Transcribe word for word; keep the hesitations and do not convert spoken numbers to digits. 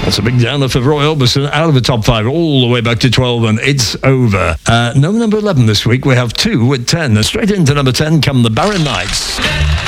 That's a big downer for Roy Orbison, out of the top five, all the way back to twelve, and it's over. Uh, no number eleven this week. We have two with ten. And straight into number ten come the Barron Knights.